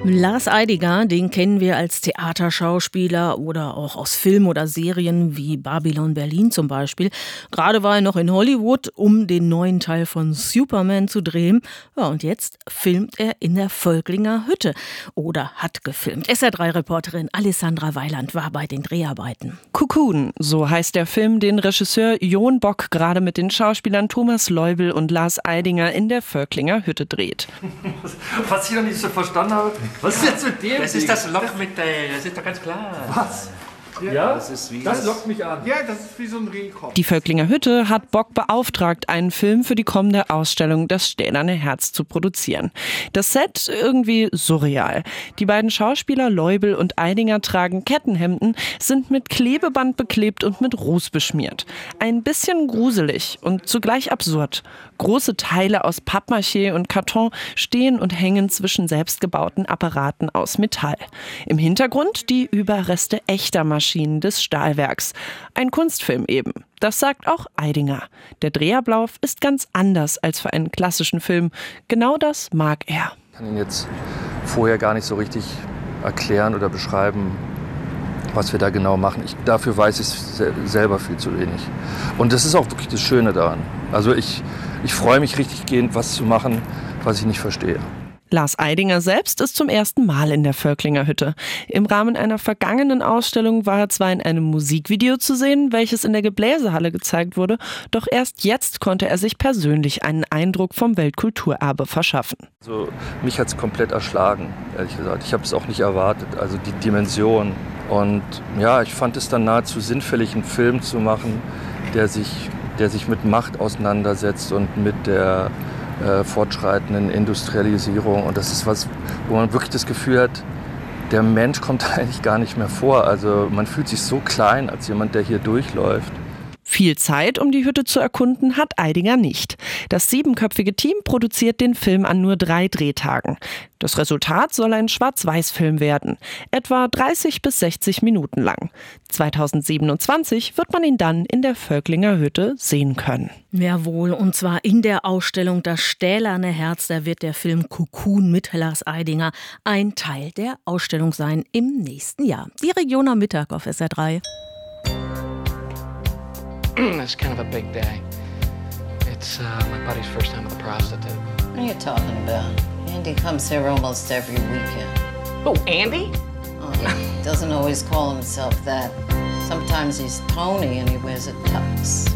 Lars Eidinger, den kennen wir als Theaterschauspieler oder auch aus Film oder Serien wie Babylon Berlin zum Beispiel. Gerade war er noch in Hollywood, um den neuen Teil von Superman zu drehen. Ja, und jetzt filmt er in der Völklinger Hütte oder hat gefilmt. SR3-Reporterin Alessandra Weiland war bei den Dreharbeiten. Cocoon, so heißt der Film, den Regisseur Jon Bock gerade mit den Schauspielern Thomas Leubel und Lars Eidinger in der Völklinger Hütte dreht. Was ich noch nicht so verstanden habe, was ist jetzt mit dem? Das ist das Lockmittel, das ist doch ganz klar. Was? Ja, das lockt mich an. Ja, das ist wie so ein Rehkopf. Die Völklinger Hütte hat Bock beauftragt, einen Film für die kommende Ausstellung Das Stählerne Herz zu produzieren. Das Set irgendwie surreal. Die beiden Schauspieler Leubel und Eidinger tragen Kettenhemden, sind mit Klebeband beklebt und mit Ruß beschmiert. Ein bisschen gruselig und zugleich absurd. Große Teile aus Pappmaché und Karton stehen und hängen zwischen selbstgebauten Apparaten aus Metall. Im Hintergrund die Überreste echter Maschinen des Stahlwerks. Ein Kunstfilm eben. Das sagt auch Eidinger. Der Drehablauf ist ganz anders als für einen klassischen Film. Genau das mag er. Ich kann Ihnen jetzt vorher gar nicht so richtig erklären oder beschreiben, was wir da genau machen. Dafür weiß ich selber viel zu wenig. Und das ist auch wirklich das Schöne daran. Also ich freue mich richtig gehend, was zu machen, was ich nicht verstehe. Lars Eidinger selbst ist zum ersten Mal in der Völklinger Hütte. Im Rahmen einer vergangenen Ausstellung war er zwar in einem Musikvideo zu sehen, welches in der Gebläsehalle gezeigt wurde, doch erst jetzt konnte er sich persönlich einen Eindruck vom Weltkulturerbe verschaffen. Also, mich hat es komplett erschlagen, ehrlich gesagt. Ich habe es auch nicht erwartet, also die Dimension. Und ja, ich fand es dann nahezu sinnfällig, einen Film zu machen, der sich mit Macht auseinandersetzt und mit der fortschreitenden Industrialisierung. Und das ist was, wo man wirklich das Gefühl hat, der Mensch kommt eigentlich gar nicht mehr vor. Also man fühlt sich so klein als jemand, der hier durchläuft. Viel Zeit, um die Hütte zu erkunden, hat Eidinger nicht. Das 7-köpfige Team produziert den Film an nur 3 Drehtagen. Das Resultat soll ein Schwarz-Weiß-Film werden, etwa 30 bis 60 Minuten lang. 2027 wird man ihn dann in der Völklinger Hütte sehen können. Jawohl, und zwar in der Ausstellung Das Stählerne Herz. Da wird der Film Cocoon mit Lars Eidinger ein Teil der Ausstellung sein im nächsten Jahr. Die Region am Mittag auf SR3. It's kind of a big day. It's my buddy's first time with a prostitute. What are you talking about? Andy comes here almost every weekend. Oh, Andy? Oh, he doesn't always call himself that. Sometimes he's Tony and he wears a tux.